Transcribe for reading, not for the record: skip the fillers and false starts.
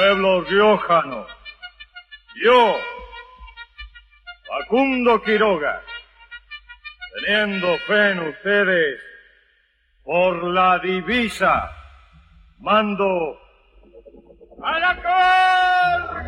Pueblo riojano, yo, Facundo Quiroga, teniendo fe en ustedes, por la divisa, mando a la col.